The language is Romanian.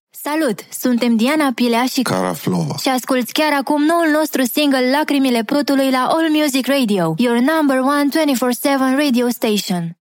Salut! Suntem Diana Pilea și Cara Flova. Și asculți chiar acum noul nostru single Lacrimile Prutului la All Music Radio, your number one 24/7 radio station.